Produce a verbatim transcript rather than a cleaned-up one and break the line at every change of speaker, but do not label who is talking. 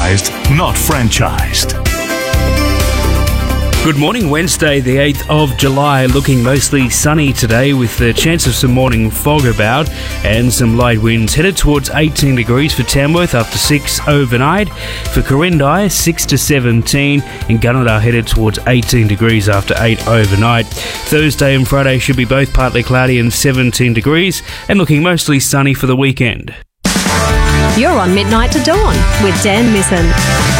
advertised, not franchised.
Good morning, Wednesday the eighth of July, looking mostly sunny today with the chance of some morning fog about and some light winds, headed towards eighteen degrees for Tamworth up to six overnight. For Corindai, six to seventeen, and Gunnedah headed towards eighteen degrees after eight overnight. Thursday and Friday should be both partly cloudy and seventeen degrees, and looking mostly sunny for the weekend.
You're on Midnight to Dawn with Dan Misson.